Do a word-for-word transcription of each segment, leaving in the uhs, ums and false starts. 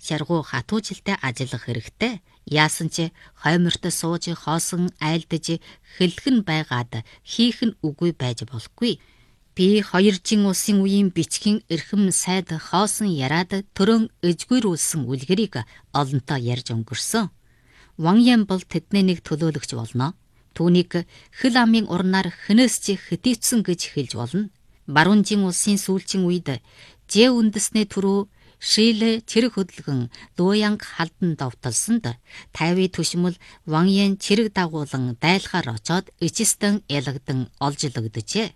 шаргуу хатуу жилдээ ажиллах хэрэгтэй. Яасан ч хоймортой сууж хоосон айлдаж хэлэх нь байгаад хийх нь үгүй байж болохгүй. Би хоёр жин улсын үеийн бичгийн эрхэм сайд хоосон яраад төрөн эжгүүрүүлсэн үлгэрийг олонтоо ярьж өнгөрсөн. Ван Ян бол тэдний нэг төлөөлөгч болно. Түүнийг хэл амын урнаар хэнээс ч хэтийцсэн гэж хэлж болно. Баруун жин улсын сүүлчийн үед Жэ үндэсний түрүү Шилэ чирэг хөдөлгөн Луянг халдан довтолсонд тайвы түшмэл Ван Ян чирэг дагуулan дайлахаар очоод ичстэн ялгдан олж лөгдөжээ.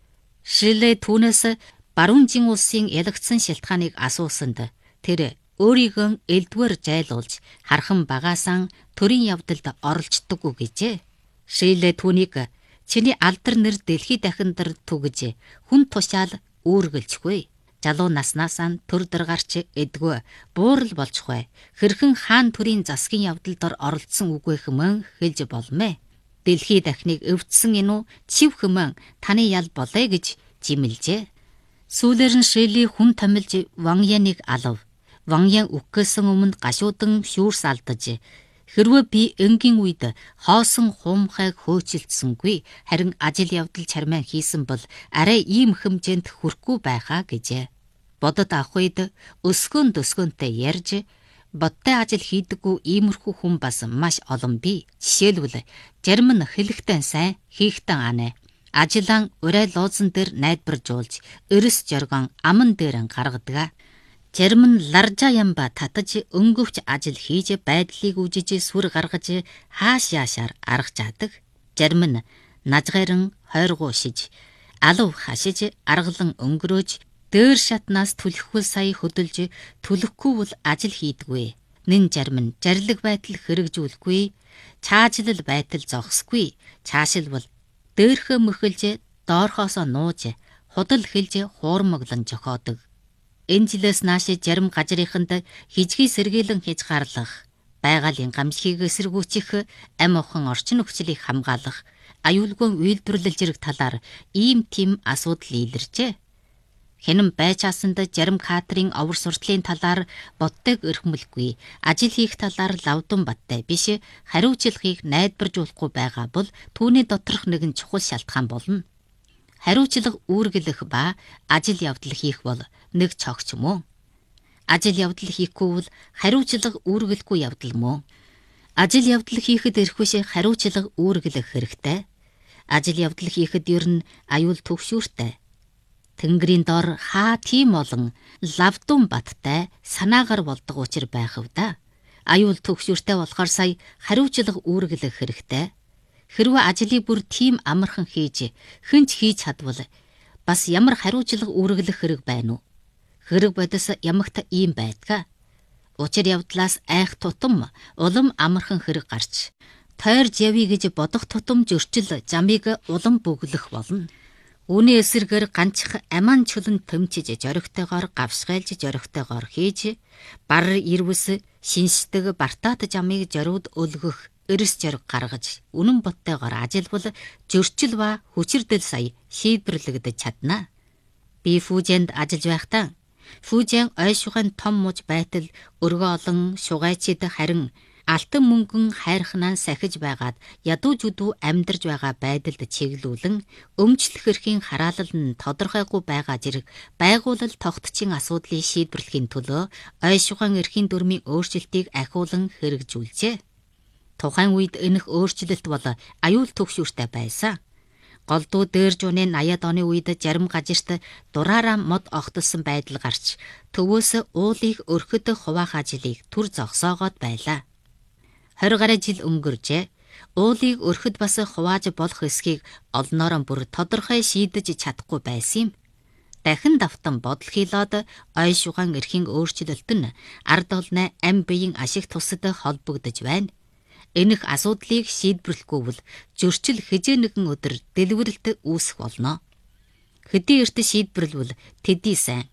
Шилэ түүнээс баруун жин улсын ялагдсан шалтгааныг асуусанд тэр өөрийгөө элдвэр жайлуулж хархан багаасан төрийн явдалд оролцдоггүй гэжээ. Шилэ түүнийг чиний алдар нэр дэлхий дахиндар түгэж хүн тушаал үүргэлжгүй. Залуу наснасаа төр дөргарч эдгөө буурал болчихвэ. Хэрхэн хаан төрийн засгийн явдалд оролцсон үгүй хэмээн хэлж болмэ. Дэлхий дахныг өвдсөн энүү чив хэмээн таны ял болъё гэж жимэлжээ. Сүүлээр нь Шили хүн томилж Ван Яныг алав. Ван Ян үхгээс өмнө гашуудан шүүрс алдаж хэрвээ би энгийн үед хоосон хуумхайг хөөцөлдсөнгүй харин ажил явдал чармаа хийсэн бол арай ийм хэмжээнд хүрэхгүй байхаа гэжээ. Бодод авах үед өсгөн дөсгөнтэй ярьж бодтой ажил хийдэггүй иймэрхүү хүн бас маш олон бий. Жишээлбэл зарим нь хэлэхтэн сайн, хийхтэн анаа. Ажилан урай лоозон дээр найдваржуулж, өрөс жоргон аман дээр гаргадаг. Зарим нь ларжа ямба татаж өнгөвч ажил хийж байдлыг үжиж сүр гаргаж хааш яашаар арга жаадаг. Зарим нь нажгайран хойргоо шиж, алав хашиж аргалан өнгөрөөж дээр шатнаас түлхэхгүй сая хөдөлж түлхэхгүй бол ажил хийдэггүй. Нин зарим нь жарлаг байтал хэрэгжүүлэхгүй, чаажилал байтал зогсгүй. Чаашилбал дээрхөө мөхөлж доорхоосоо нууж худал хэлж хуурмаглан жохоодог. Энэ жилээс нааш зарим газрынханд хижгийг сэргийлэн хийж гарлах, байгалийн гамшигыг эсэргүүцэх, ам охон орчин нөхцөлийг хамгаалах, аюулгүй үйлдвэрлэл зэрэг талаар ийм тийм асуудал илэрчээ. Хэнэн байчаасанд зарим кадрын овор суртлын талаар боттойг өрхмөлгүй, ажил хийх талаар лавдан баттай биш, хариуцлагыг найдваржуулахгүй байгаа бол түүний доторх нэгэн чухал шалтгаан болно. Хариуцлага үүргэлэх ба ажил явдал хийх бол нэг цогч мөн. Ажил явдал хийхгүй бол хариуцлага үүргэлэхгүй явдал мөн. Ажил явдал хийхэд эрхвэш хариуцлага үүргэлэх хэрэгтэй. Ажил явдал хийхэд ер нь аюул төгшүүртэй. Тэнгэрийн дор хаа тийм олон лавдун баттай санаагаар болдог учир байх вэ да. Аюул төгшүүртэй болохоор сая хариуцлага үүргэлэх хэрэгтэй. Хэрвээ ажлыг бүр тийм амархан хийж, хэнч хийж чадвал бас ямар хариуцлага үүргэлэх хэрэг байна уу? Хэрэг бодис ямагт ийм байдгаа. Учир явдлаас айх тутам улам амархан хэрэг гарч, тойрж явъя гэж бодох тутам зөрчил замыг улам бөглөх болно. Үүний эсрэгээр ганцх аман чулан төмчиж жоригтойгоор гавсгайлж жоригтойгоор хийж, бар ирвэс шинсдэг бартаат замыг зориуд өлгөх эрс зориг гаргаж, үнэн боттойгоор ажилбал зөрчил ба хүчирдэл сая шийдвэрлэгдэж чадна. Би Фужинд ажиллаж байхдаа Фужин ойшугын том муж байтал өргө олон шугайчид харин алтан мөнгөн хайрхнаа сахиж байгаад ядуу жудуу амьдарж байгаа байдалд чиглүүлэн өмчлөх эрхийн хараалал нь тодорхойгүй байгаа зэрэг байгуулал тогтчин асуудлыг шийдвэрлэхийн төлөө ойшуган эрхийн дүрмийн өөрчлөлтийг ахиулан хэрэгжүүлжээ. Тухайн үед энэх өөрчлөлт бол аюул төгшүүртэй байсан. Голдуу дээр жууны наяад оны үед зарим газарт дураараа мод огтолсон байдал гарч төвөөс уулыг өрхөд хуваах ажлыг түр зогсоогоод байлаа. Хорь гаруй жил өнгөржээ. Уулыг өрхөд бас хувааж болох эсхийг олноороо бүр тодорхой шийдэж чадахгүй байсан юм. Дахин давтан бодол хийлоод ойшуган эрхийн өөрчлөлт нь ард олны ам биеийн ашиг тусад холбогдож байна. Энэх асуудлыг шийдвэрлэхгүй бол зөрчил хизээ нэгэн өдөр дэлгэрэлт үүсэх болно. Хэдий эрт шийдвэрлвэл тэдий сайн.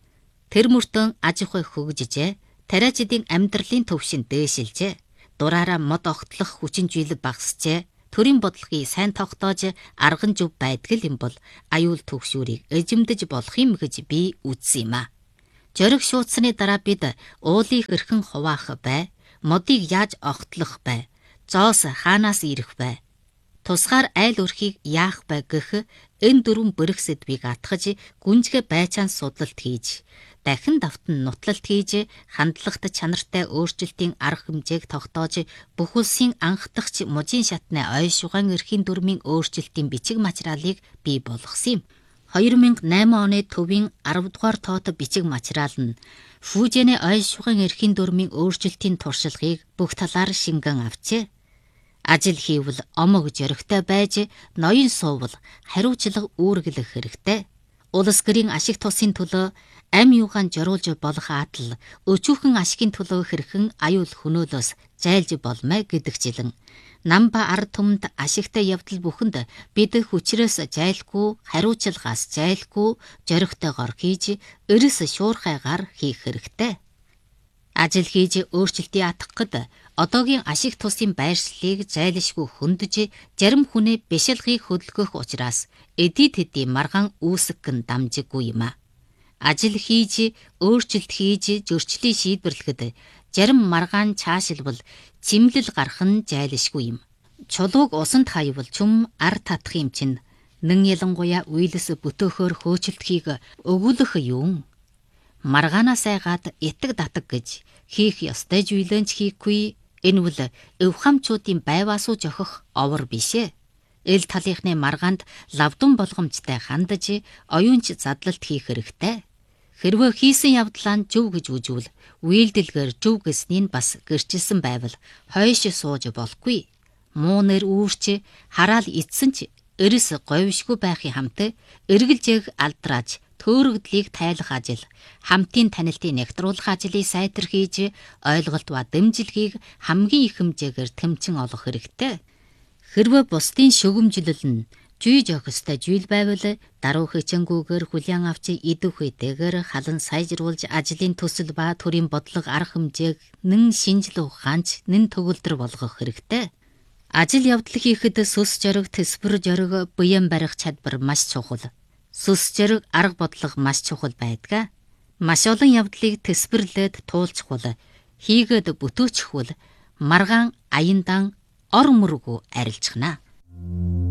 Тэр мөртөө аж ахуй хөгжижээ. Тариачдын амьдралын төвшин дээшилжээ. Дураараа мод огтлох хүчин зүйл багасжээ. Төрийн бодлогыг сайн тогтоож арган зөв байдаг юм бол аюул төгшүүрийг эзэмдэж болох юм гэж би үзсэн юм а. Зориг шууцсаны дараа бид уулыг хэрхэн хуваах бай, модыг яаж огтлох бай, зоос хаанаас ирэх бай, тусгаар айл өрхийг яах бай гэх энэ дөрвөн бүрэх сэдвийг атгаж гүнзгий байцаан судлалт хийж, дахин давтан нутлалт хийж, хандлагат чанартай өөрчлөлтийн арга хэмжээг тогтоож, бүх улсын анхдагч мужийн шатны ой шугаан эрхийн дүрмийн өөрчлөлтийн бичиг материалыг бий болгосон юм. хоёр мянга найман оны төвийн арав дугаар тоот бичиг материал нь Фужианы ой шугаан эрхийн дүрмийн өөрчлөлтийн туршлагыг бүх талаар шингэн авчээ. Ажил хийвэл омог зоригтой байж, ноён суувал хариуцлага үүргэлэх хэрэгтэй. Улс гэрийн ашиг тусын төлөө ам юугаан зориулж болох атал өчүүхэн ашигын төлөө хэрхэн аюул хөнөөлөөс зайлж болмай гэдэгчлэн нам ба ард түмэнд ашигтай явдал бүхэнд бид хүчрээс зайлгүй, хариуцлагаас зайлгүй зоригтойгоор хийж, эрс шуурхайгаар хийх хэрэгтэй. Ажил хийж өөрчлөлтийн атгахад одоогийн ашиг тусын байршлыг зайлшгүй хөндөж, зарим хүнээ бишилгыг хөдөлгөх учраас эдийн тэдийн маргаан үүсгэх нь дамжиггүй юм а. Ажил хийж, өөрчлөлт хийж, зөрчлийг шийдвэрлэхэд зарим маргаан цаашилбал цэмлэл гарах нь зайлшгүй юм. Чулууг усанд хаявал чүм ар татах юм чинь нэн ялангуяа үйлс бүтөөхөөр хөөцөлдөхийг өгүүлэх юм. Маргаанаас айгаад итэг татаг гэж хийх ёстой зүйлэнч хийхгүй. Энэ бол эвхамчуудын байваасуу жохох овор бишээ. Эл талынхны маргаанд лавдун болгомжтой хандаж, оюунч задлалт хийх хэрэгтэй. Хэрвээ хийсэн явдлаа зөв гэж үзвэл, үйлдэлгээр зөв гэснийг бас гэрчилсэн байвал хойш сууж болохгүй. Муу нэр үүрч, хараал эцсэн ч эрс говьшгүй байхын хамт эргэлжээг алдрааж, төөрөгдлийг тайлах ажил, хамтын танилтыг нэгтруулах ажлыг сайтар хийж, ойлголт ба дэмжлэгийг хамгийн их хэмжээгээр тэмцэн олох хэрэгтэй. Хэрвээ бусдын шүгэмжлэл нь жүйж явах ёстой зүйл байвал даруй хичээнгүүгээр хүлээн авч идэх үедээгээр халан сайжруулж ажлын төсөл ба төрийн бодлого арга хэмжээг нэн шинжлэх ухаанч нэн төгөлдөр болгох хэрэгтэй. Ажил явдал хийхэд сүс зориг, тэсвэр зориг, буян барих чадвар маш чухал. Сүс зориг, арга бодлого маш чухал байдаг. Маш олон явдлыг тэсвэрлээд туулчихвал, хийгээд бүтөөчихвөл маргаан аяндан ор мөргөө арилжхна.